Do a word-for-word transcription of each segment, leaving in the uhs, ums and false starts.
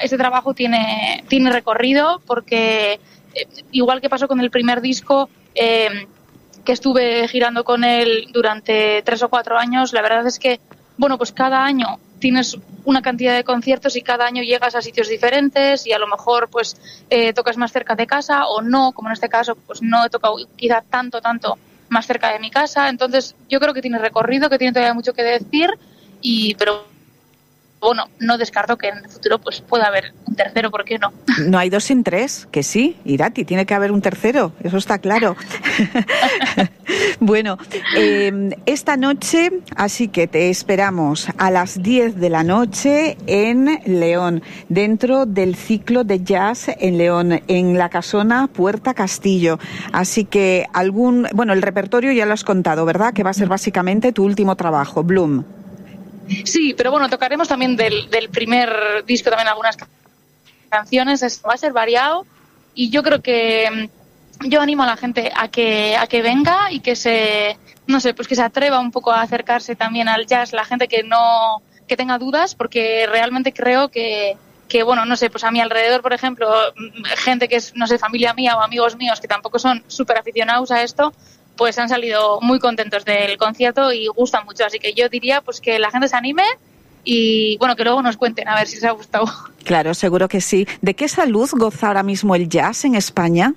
este trabajo tiene, tiene recorrido, porque eh, igual que pasó con el primer disco, eh, que estuve girando con él durante tres o cuatro años, la verdad es que, bueno, pues cada año tienes una cantidad de conciertos y cada año llegas a sitios diferentes y a lo mejor pues eh, tocas más cerca de casa o no, como en este caso, pues no he tocado quizá tanto, tanto más cerca de mi casa. Entonces yo creo que tiene recorrido, que tiene todavía mucho que decir, y pero bueno, no descarto que en el futuro pues pueda haber un tercero, ¿por qué no? No hay dos sin tres, que sí, Irati, tiene que haber un tercero, eso está claro. Bueno, eh, esta noche, así que te esperamos a las diez de la noche en León, dentro del ciclo de jazz en León, en la Casona Puerta Castillo. Así que algún, bueno, el repertorio ya lo has contado, ¿verdad? Que va a ser básicamente tu último trabajo, Bloom. Sí, pero bueno, tocaremos también del, del primer disco también algunas canciones, esto va a ser variado y yo creo que yo animo a la gente a que a que venga y que se, no sé, pues que se atreva un poco a acercarse también al jazz, la gente que no, que tenga dudas, porque realmente creo que, que bueno, no sé, pues a mi alrededor, por ejemplo, gente que es, no sé, familia mía o amigos míos que tampoco son súper aficionados a esto, pues han salido muy contentos del concierto y gustan mucho. Así que yo diría pues que la gente se anime y bueno, que luego nos cuenten a ver si les ha gustado. Claro, seguro que sí. ¿De qué salud goza ahora mismo el jazz en España?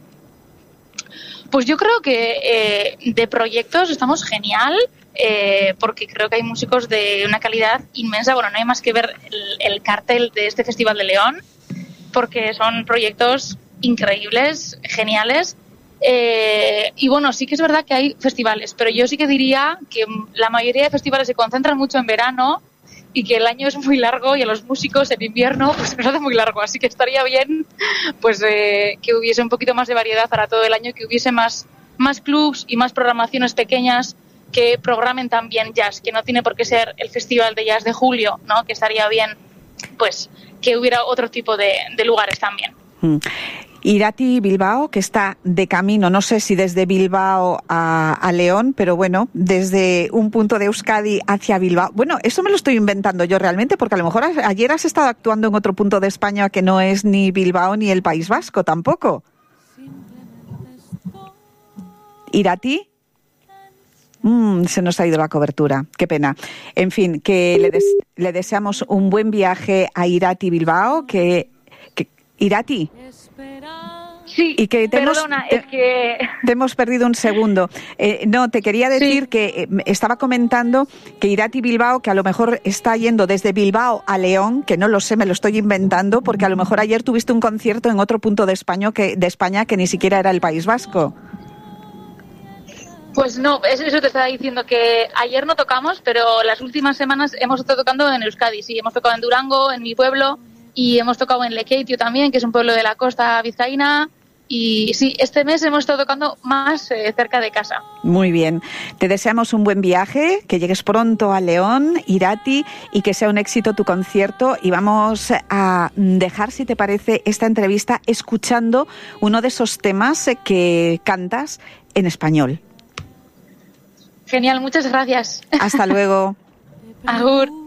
Pues yo creo que eh, de proyectos estamos genial, eh, porque creo que hay músicos de una calidad inmensa. Bueno, no hay más que ver el, el cartel de este Festival de León, porque son proyectos increíbles, geniales. Eh, y bueno, sí que es verdad que hay festivales, pero yo sí que diría que la mayoría de festivales se concentran mucho en verano y que el año es muy largo y a los músicos en invierno pues se nos hace muy largo, así que estaría bien pues eh, que hubiese un poquito más de variedad para todo el año, que hubiese más, más clubs y más programaciones pequeñas que programen también jazz, que no tiene por qué ser el Festival de Jazz de julio, ¿no? Que estaría bien pues que hubiera otro tipo de, de lugares también. Mm. Irati Bilbao, que está de camino, no sé si desde Bilbao a, a León, pero bueno, desde un punto de Euskadi hacia Bilbao. Bueno, eso me lo estoy inventando yo realmente, porque a lo mejor ayer has estado actuando en otro punto de España que no es ni Bilbao ni el País Vasco tampoco. Irati. Mm, se nos ha ido la cobertura, qué pena. En fin, que le, des, le deseamos un buen viaje a Irati Bilbao, que, que Irati. Sí, y que te perdona, hemos, te, es que... te hemos perdido un segundo. Eh, no, te quería decir sí. que eh, estaba comentando que Irati Bilbao, que a lo mejor está yendo desde Bilbao a León, que no lo sé, me lo estoy inventando, porque a lo mejor ayer tuviste un concierto en otro punto de España que, de España que ni siquiera era el País Vasco. Pues no, eso te estaba diciendo, que ayer no tocamos, pero las últimas semanas hemos estado tocando en Euskadi, sí, hemos tocado en Durango, en mi pueblo, y hemos tocado en Lekeitio también, que es un pueblo de la costa vizcaína. Y sí, este mes hemos estado tocando más eh, cerca de casa. Muy bien. Te deseamos un buen viaje, que llegues pronto a León, Irati, y que sea un éxito tu concierto. Y vamos a dejar, si te parece, esta entrevista escuchando uno de esos temas que cantas en español. Genial, muchas gracias. Hasta luego. Agur.